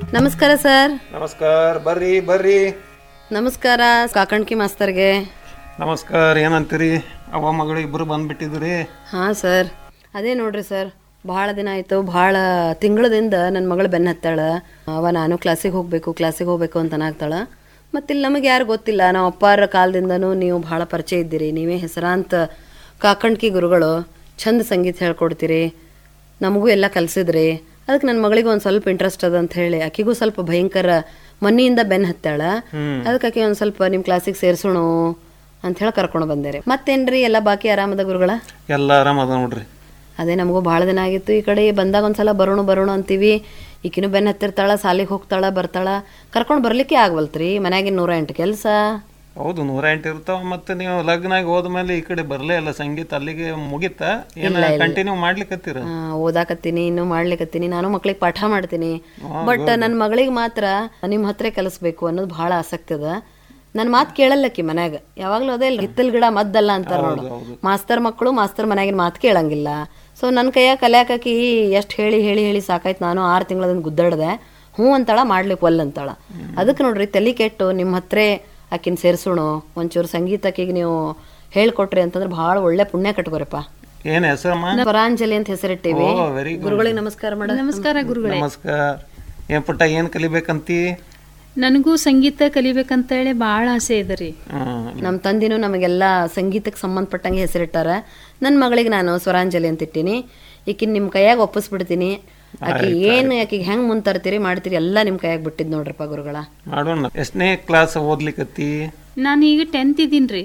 ನಮಸ್ಕಾರ ಸರ್. ನಮಸ್ಕಾರ, ಬರ್ರಿ ಬರ್ರಿ. ನಮಸ್ಕಾರ ಕಾಕಣ್ಕಿ ಮಾಸ್ತರ್ಗೆ. ನಮಸ್ಕಾರ. ಏನಂತೀರಿ? ಅವ ಮಗಳು ಇಬ್ಬರು ಬಂದ್ಬಿಟ್ಟಿದ್ರಿ. ಹಾಂ ಸರ್, ಅದೇ ನೋಡ್ರಿ ಸರ್, ಭಾಳ ದಿನ ಆಯಿತು, ಭಾಳ ತಿಂಗಳದಿಂದ ನನ್ನ ಮಗಳು ಬೆನ್ನ ಹತ್ತಾಳ. ಅವ ನಾನು ಕ್ಲಾಸಿಗೆ ಹೋಗಬೇಕು ಅಂತ ಅನಾಗ್ತಾಳ. ಮತ್ತು ಇಲ್ಲಿ ನಮಗೆ ಯಾರು ಗೊತ್ತಿಲ್ಲ, ನಾವು ಅಪ್ಪಾರ ಕಾಲದಿಂದನೂ ನೀವು ಭಾಳ ಪರಿಚಯ ಇದ್ದೀರಿ. ನೀವೇ ಹೆಸರಾಂತ ಕಾಕಣ್ಕಿ ಗುರುಗಳು, ಚಂದ ಸಂಗೀತ ಹೇಳ್ಕೊಡ್ತೀರಿ, ನಮಗೂ ಎಲ್ಲ ಕಲಿಸಿದ್ರಿ. ಅದಕ್ಕೆ ನನ್ನ ಮಗಳಿಗೆ ಒಂದು ಸ್ವಲ್ಪ ಇಂಟ್ರೆಸ್ಟ್ ಅದ ಅಂತ ಹೇಳಿ, ಆಕಿಗೂ ಸ್ವಲ್ಪ ಭಯಂಕರ ಮನೆಯಿಂದ ಬೆನ್ನ ಹತ್ತಾಳ. ಅದಕ್ಕೆ ಆಕೆ ಒಂದು ಸ್ವಲ್ಪ ನಿಮ್ಮ ಕ್ಲಾಸಿಗೆ ಸೇರಿಸೋಣ ಅಂತ ಹೇಳಿ ಕರ್ಕೊಂಡು ಬಂದೇರಿ. ಮತ್ತೇನ್ರಿ, ಎಲ್ಲ ಬಾಕಿ ಆರಾಮದ ಗುರುಗಳ? ಎಲ್ಲ ಆರಾಮದ ನೋಡ್ರಿ. ಅದೇ ನಮಗೂ ಭಾಳ ದಿನ ಆಗಿತ್ತು, ಈ ಕಡೆ ಬಂದಾಗ ಒಂದ್ಸಲ ಬರೋಣ ಅಂತೀವಿ. ಈಕಿನೂ ಬೆನ್ನ ಹತ್ತಿರ್ತಾಳ, ಸಾಲಿಗೆ ಹೋಗ್ತಾಳ, ಬರ್ತಾಳ, ಕರ್ಕೊಂಡು ಬರ್ಲಿಕ್ಕೆ ಆಗ್ವಲ್ತ್ರಿ. ಮನ್ಯಾಗಿನ 108 ಕೆಲಸ. ಹೌದು, 108 ಇರ್ತಾವ. ಮತ್ತೆ ನೀವು ಲಗ್ನ ಆಗಿ ಹೋದ್ಮೇಲೆ ಈ ಕಡೆ ಬರ್ಲೇ ಇಲ್ಲ. ಸಂಗೀತ ಅಲ್ಲಿಗೆ ಮುಗಿತಾ? ಕಂಟಿನ್ಯೂ ಮಾಡ್ಲಿಕ್ಕತ್ತೀರ? ಓದಾಕತ್ತೀನಿ, ಇನ್ನೂ ಮಾಡ್ಲಿಕ್ಕತ್ತೀನಿ. ನಾನು ಮಕ್ಳಿಗೆ ಪಾಠ ಮಾಡ್ತೀನಿ. ಬಟ್ ನನ್ನ ಮಗಳಿಗೆ ಮಾತ್ರ ನಿಮ್ಮ ಹತ್ರ ಕಲಿಸ್ಬೇಕು ಅನ್ನೋದು ಭಾಳ ಆಸಕ್ತಿ ಅದ. ನನ್ನ ಮಾತು ಕೇಳಲ್ಲಕ್ಕಿ ಮನ್ಯಾಗ. ಯಾವಾಗ್ಲೂ ಅದೇ ಇಲ್ಲ, ಹಿತ್ತಲ್ ಗಿಡ ಮದ್ದಲ್ಲ ಅಂತಾರ ನೋಡು. ಮಾಸ್ತರ್ ಮಕ್ಕಳು ಮಾಸ್ತರ್ ಮನ್ಯಾಗಿನ ಮಾತು ಕೇಳಂಗಿಲ್ಲ. ಸೊ ನನ್ನ ಕೈಯಾಗ ಕಲಿಯಾಕಿ ಎಷ್ಟು ಹೇಳಿ ಹೇಳಿ ಹೇಳಿ ಸಾಕಾಯ್ತು. ನಾನು 6 ತಿಂಗಳದಿಂದ ಗುದ್ದಾಡ್ದೆ. ಹ್ಞೂ ಅಂತಾಳ, ಮಾಡ್ಲಿಕ್ಕೆ ಒಲ್ಲ ಅಂತಾಳ. ಅದಕ್ಕೆ ನೋಡ್ರಿ, ತಲೆ ಕೆಟ್ಟು ನಿಮ್ಮ ಹತ್ರ ಆಕಿನ ಸೇರ್ಸೋಣ. ಒಂಚೂರು ಸಂಗೀತಕ್ಕಿಗೆ ನೀವು ಹೇಳ್ಕೊಟ್ರಿ ಅಂತಂದ್ರೆ ಭಾಳ ಒಳ್ಳೆ ಪುಣ್ಯ ಕಟ್ಕೋರಪ್ಪ. ಏನ್ ಹೆಸರಮ್ಮ? ಪರಾಂಜಲಿ ಅಂತ ಹೆಸರಿಟ್ಟೇವಿ. ಗುರುಗಳಿಗೆ ನಮಸ್ಕಾರ ಮಾಡ. ನಮಸ್ಕಾರ ಗುರುಗಳೇ. ನಮಸ್ಕಾರ. ಏನ್ ಪುಟ್ಟ, ಏನ್ ಕಲಿಬೇಕಂತಿ? ನನಗೂ ಸಂಗೀತ ಕಲಿಬೇಕಂತ ಹೇಳಿ ಭಾಳ ಆಸೆ ಇದೆ ರೀ. ನಮ್ಮ ತಂದಿನೂ ನಮಗೆಲ್ಲ ಸಂಗೀತಕ್ಕೆ ಸಂಬಂಧಪಟ್ಟಂಗೆ ಹೆಸರಿಟ್ಟಾರ. ನನ್ನ ಮಗಳಿಗೆ ನಾನು ಸ್ವರಾಂಜಲಿ ಅಂತ ಇಟ್ಟೀನಿ. ಈಕಿನ ನಿಮ್ಮ ಕೈಯಾಗ ಒಪ್ಪಿಸ್ಬಿಡ್ತೀನಿ. ಆಕಿ ಏನು ಆಕಿಗೆ ಹೆಂಗ್ ಮುಂತರ್ತೀರಿ ಮಾಡ್ತೀರಿ ಎಲ್ಲ ನಿಮ್ಮ ಕೈಯಾಗ ಬಿಟ್ಟಿದ್ ನೋಡ್ರಪ್ಪ ಗುರುಗಳ. ಮಾಡೋಣ. ಎಷ್ಟನೇ ಕ್ಲಾಸ್ ಓದ್ಲಿಕ್ಕತ್ತಿ? ನಾನು ಈಗ 10th ಇದೀನ್ರಿ.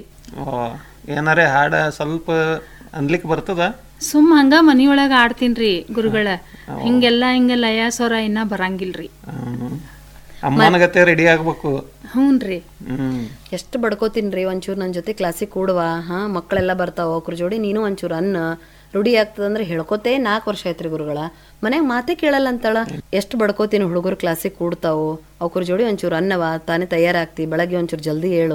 ಏನಾರೇ ಹಾಡ ಸ್ವಲ್ಪ ಅನ್ಲಿಕ್ಕೆ ಬರ್ತದ? ಸುಮ್ ಹಂಗ ಮನಿಯೊಳಗ ಆಡ್ತೀನ್ರಿ ಗುರುಗಳ. ಹಿಂಗ ಲಯ ಸ್ವರ ಇನ್ನ ಬರಂಗಿಲ್ರಿ. ಅಮ್ಮನಗತ್ತೆ ರೆಡಿ ಆಗ್ಬೇಕು. ಹ್ಞೂನ್ರಿ. ಎಷ್ಟು ಬಡ್ಕೋತೀನ್ರಿ, ಒಂಚೂರು ನನ್ನ ಜೊತೆ ಕ್ಲಾಸಿಗೆ ಕೂಡುವ. ಮಕ್ಕಳೆಲ್ಲ ಬರ್ತಾವ, ಅವ್ರ ಜೋಡಿ ನೀನು ಒಂಚೂರು ಅನ್ನ ರೂಢಿ ಆಗ್ತದಂದ್ರೆ ಹೇಳ್ಕೊತೇ 4 ವರ್ಷ ಆಯ್ತ್ರಿ ಗುರುಗಳ. ಮನ್ಯಾಗ ಮಾತೇ ಕೇಳಲ್ಲ ಅಂತಾಳ. ಎಷ್ಟು ಬಡ್ಕೋತೀನಿ, ಹುಡುಗರು ಕ್ಲಾಸಿಗೆ ಕೂಡ್ತಾವು, ಅವ್ರ ಜೋಡಿ ಒಂಚೂರು ಅನ್ನವ, ತಾನೇ ತಯಾರಾಗ್ತಿ, ಬೆಳಗ್ಗೆ ಒಂಚೂರು ಜಲ್ದಿ ಹೇಳು.